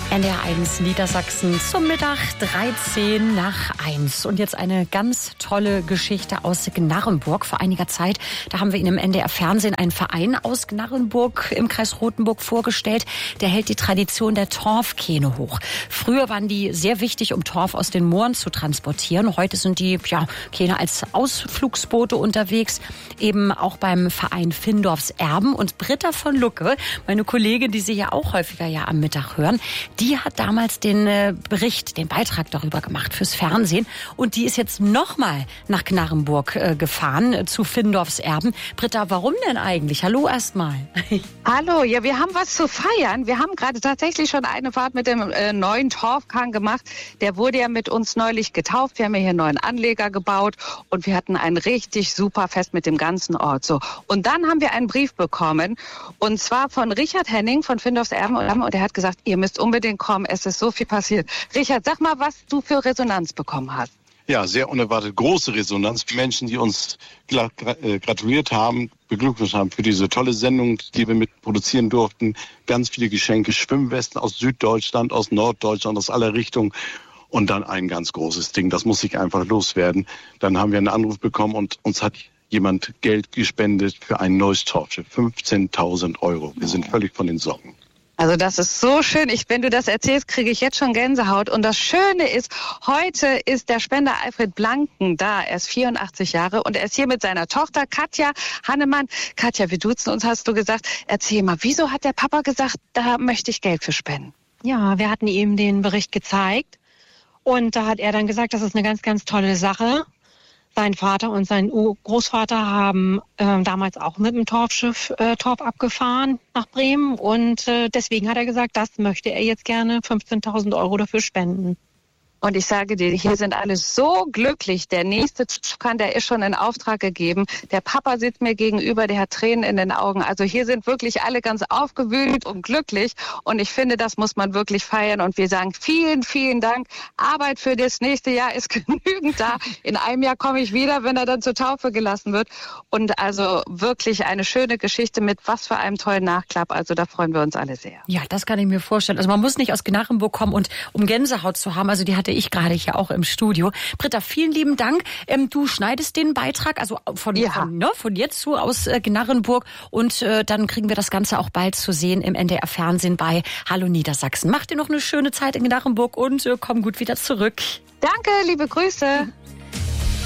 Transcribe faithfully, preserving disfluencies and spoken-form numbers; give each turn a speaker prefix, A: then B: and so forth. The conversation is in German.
A: N D R eins Niedersachsen zum Mittag, dreizehn nach eins. Und jetzt eine ganz tolle Geschichte aus Gnarrenburg. Vor einiger Zeit, da haben wir Ihnen im N D R Fernsehen einen Verein aus Gnarrenburg im Kreis Rothenburg vorgestellt. Der hält die Tradition der Torfkähne hoch. Früher waren die sehr wichtig, um Torf aus den Mooren zu transportieren. Heute sind die ja, Kähne als Ausflugsboote unterwegs, eben auch beim Verein Findorfs Erben. Und Britta von Lucke, meine Kollegin, die Sie ja auch häufiger ja am Mittag hören, die hat damals den äh, Bericht, den Beitrag darüber gemacht fürs Fernsehen. Und die ist jetzt nochmal nach Gnarrenburg äh, gefahren, äh, zu Findorfs Erben. Britta, warum denn eigentlich? Hallo erstmal.
B: Hallo, ja, wir haben was zu feiern. Wir haben gerade tatsächlich schon eine Fahrt mit dem äh, neuen Torfkahn gemacht. Der wurde ja mit uns neulich getauft. Wir haben ja hier einen neuen Anleger gebaut und wir hatten ein richtig super Fest mit dem ganzen Ort. So. Und dann haben wir einen Brief bekommen und zwar von Richard Henning von Findorfs Erben und er hat gesagt, ihr müsst unbedingt kommen, es ist so viel passiert. Richard, sag mal, was du für Resonanz bekommen hast.
C: Ja, sehr unerwartet große Resonanz. Die Menschen, die uns gratuliert haben, beglückwünscht haben für diese tolle Sendung, die wir mit produzieren durften. Ganz viele Geschenke, Schwimmwesten aus Süddeutschland, aus Norddeutschland, aus aller Richtungen. Und dann ein ganz großes Ding, das muss ich einfach loswerden. Dann haben wir einen Anruf bekommen und uns hat jemand Geld gespendet für ein neues Torfschiff. fünfzehntausend Euro. Wir sind völlig von den Socken.
B: Also das ist so schön. Ich, wenn du das erzählst, kriege ich jetzt schon Gänsehaut. Und das Schöne ist, heute ist der Spender Alfred Blanken da. Er ist vierundachtzig Jahre und er ist hier mit seiner Tochter Katja Hannemann. Katja, wir duzen uns, hast du gesagt. Erzähl mal, wieso hat der Papa gesagt, da möchte ich Geld für spenden?
D: Ja, wir hatten ihm den Bericht gezeigt und da hat er dann gesagt, das ist eine ganz, ganz tolle Sache. Sein Vater und sein Großvater haben äh, damals auch mit dem Torfschiff äh, Torf abgefahren nach Bremen und äh, deswegen hat er gesagt, das möchte er jetzt gerne fünfzehntausend Euro dafür spenden.
B: Und ich sage dir, hier sind alle so glücklich. Der nächste Torfkahn, der ist schon in Auftrag gegeben. Der Papa sitzt mir gegenüber, der hat Tränen in den Augen. Also hier sind wirklich alle ganz aufgewühlt und glücklich. Und ich finde, das muss man wirklich feiern. Und wir sagen vielen, vielen Dank. Arbeit für das nächste Jahr ist genügend da. In einem Jahr komme ich wieder, wenn er dann zur Taufe gelassen wird. Und also wirklich eine schöne Geschichte mit was für einem tollen Nachklapp. Also da freuen wir uns alle sehr.
A: Ja, das kann ich mir vorstellen. Also man muss nicht aus Gnarrenburg kommen, und um Gänsehaut zu haben. Also die hat ich gerade hier auch im Studio. Britta, vielen lieben Dank. Ähm, du schneidest den Beitrag, also von,
B: ja.
A: von, ne, von jetzt zu aus äh, Gnarrenburg, und äh, dann kriegen wir das Ganze auch bald zu sehen im N D R Fernsehen bei Hallo Niedersachsen. Mach dir noch eine schöne Zeit in Gnarrenburg und äh, komm gut wieder zurück.
B: Danke, liebe Grüße.